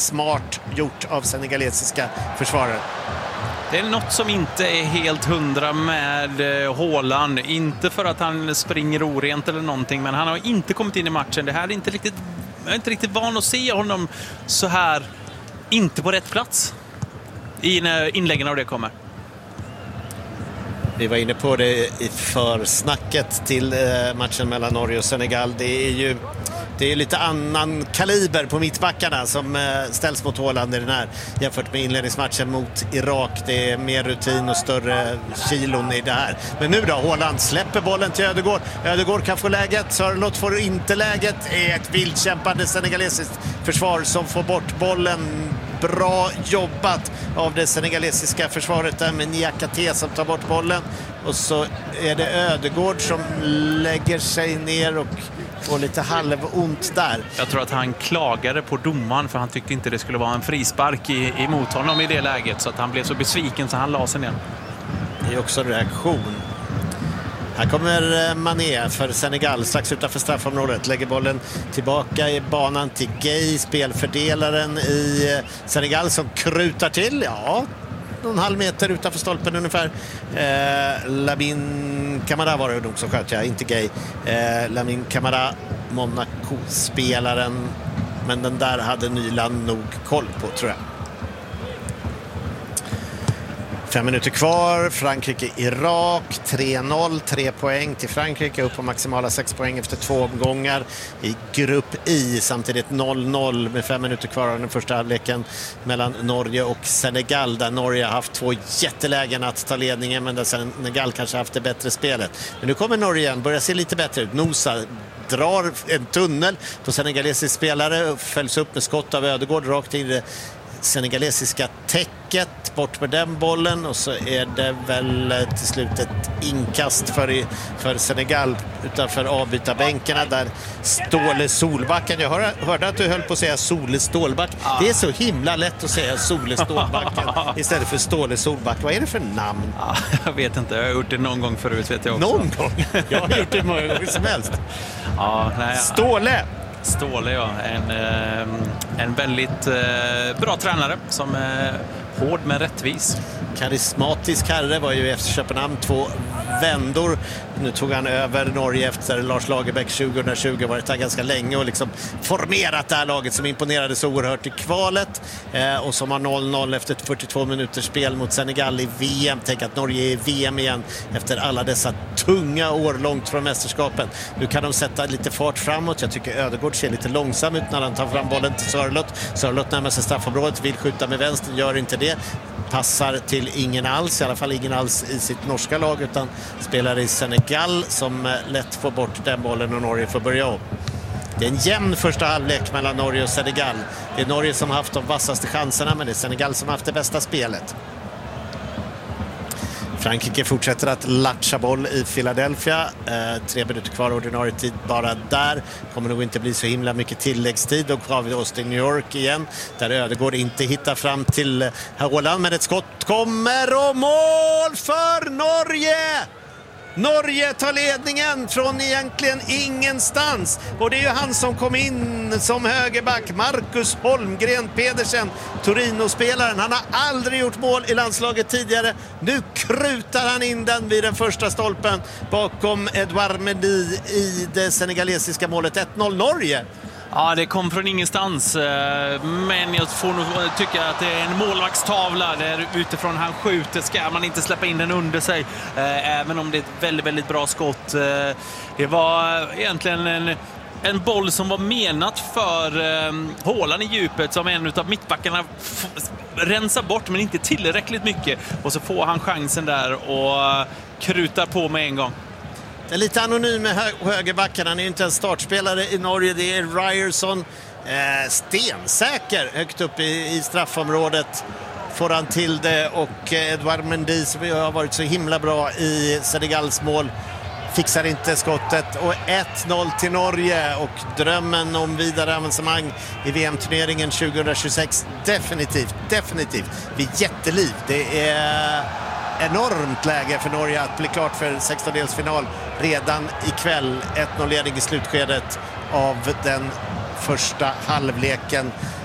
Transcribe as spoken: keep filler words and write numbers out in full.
smart gjort av senegalesiska försvarare. Det är något som inte är helt hundra med Haaland. Inte för att han springer orent eller någonting, men han har inte kommit in i matchen. Det här är inte riktigt, jag är inte riktigt van att se honom så här, inte på rätt plats i när inläggen av det kommer. Vi var inne på det i försnacket till matchen mellan Norge och Senegal. Det är ju det är lite annan kaliber på mittbackarna som ställs mot Haaland i den här jämfört med inledningsmatchen mot Irak. Det är mer rutin och större kilon i det här. Men nu då, Haaland släpper bollen till Ödegård. Ödegård kan få läget, Sörloth får inte läget. Det är ett vildkämpande senegalesiskt försvar som får bort bollen. Bra jobbat av det senegalesiska försvaret där med Niakate som tar bort bollen. Och så är det Ödegård som lägger sig ner och får lite halvont där. Jag tror att han klagade på domaren för han tyckte inte det skulle vara en frispark i, emot honom i det läget. Så att han blev så besviken så han la sig ner. Det är också en reaktion. Här kommer Mané för Senegal strax utanför straffområdet. Lägger bollen tillbaka i banan till Gay, spelfördelaren i Senegal som krutar till. Ja, någon halv meter utanför stolpen ungefär. Eh, Lamine Camara var det nog som sköt, ja, inte Gay. Eh, Lamine Camara, Monaco-spelaren. Men den där hade Nyland nog koll på, tror jag. Fem minuter kvar, Frankrike-Irak, tre noll, tre poäng till Frankrike, upp på maximala sex poäng efter två omgångar i grupp I, samtidigt noll noll med fem minuter kvar av den första halvleken mellan Norge och Senegal, där Norge har haft två jättelägen att ta ledningen, men där Senegal kanske haft det bättre spelet. Men nu kommer Norge igen, börjar se lite bättre ut. Nosa drar en tunnel på senegalesisk spelare, följs upp med skott av Ödegård rakt in i det senegalesiska täcket, bort med den bollen, och så är det väl till slut ett inkast för, för Senegal utanför avbytarbänkarna där Ståle Solbacken, jag hör, hörde att du höll på att säga Sole Stålback, ah. Det är så himla lätt att säga Sole Stålbacken istället för Ståle Solback. Vad är det för namn? Ah, jag vet inte, jag har gjort det någon gång förut, vet jag också. Någon gång? Jag har gjort det många gånger som helst. Ah, nej, Ståle! Ståle, ja. En, en väldigt bra tränare som är hård men rättvis. Karismatisk herre, var ju efter Köpenhamn två vändor. Nu tog han över Norge efter Lars Lagerbäck tjugohundratjugo, varit här ganska länge och liksom formerat det här laget som imponerade så oerhört i kvalet eh, och som har noll noll efter fyrtiotvå minuters spel mot Senegal i V M. Tänk att Norge är i V M igen efter alla dessa tunga år långt från mästerskapen. Nu kan de sätta lite fart framåt. Jag tycker Ödegård ser lite långsam ut när han tar fram bollen till Sörloth. Sörloth närmar sig straffområdet, vill skjuta med vänster, gör inte det. Passar till ingen alls, i alla fall ingen alls i sitt norska lag, utan spelar i Senegal som lätt får bort den bollen och Norge får börja om. Det är en jämn första halvlek mellan Norge och Senegal. Det är Norge som har haft de vassaste chanserna, men det är Senegal som har haft det bästa spelet. Frankrike fortsätter att latcha boll i Philadelphia. Eh, tre minuter kvar ordinarie tid bara där. Kommer nog inte bli så himla mycket tilläggstid. Och har vi oss till New York igen, där Ödegård inte hittar fram till Haaland. Men ett skott kommer och mål för Norge! Norge tar ledningen från egentligen ingenstans. Och det är ju han som kom in som högerback, Marcus Holmgren Pedersen, Torino-spelaren. Han har aldrig gjort mål i landslaget tidigare. Nu krutar han in den vid den första stolpen bakom Edouard Mendy i det senegalesiska målet. ett noll Norge. Ja, det kom från ingenstans, men jag får nog tycka att det är en målvaktstavla där utifrån han skjuter ska man inte släppa in den under sig, även om det är ett väldigt, väldigt bra skott. Det var egentligen en, en boll som var menat för Haaland i djupet, som en av mittbackarna f- rensar bort, men inte tillräckligt mycket, och så får han chansen där och krutar på med en gång. Det är lite anonym med hö- högerbacken. Han är ju inte en startspelare i Norge. Det är Ryerson. Eh, stensäker högt upp i, i straffområdet. Får han till det. Och eh, Edouard Mendy, som har varit så himla bra i Senegals mål, fixar inte skottet. Och ett noll till Norge. Och drömmen om vidare avancemang i V M-turneringen tjugohundratjugosex. Definitivt, definitivt. Vi är jätteliv. Det är enormt läge för Norge att bli klart för sextondelsfinal redan ikväll. ett noll ledning i slutskedet av den första halvleken.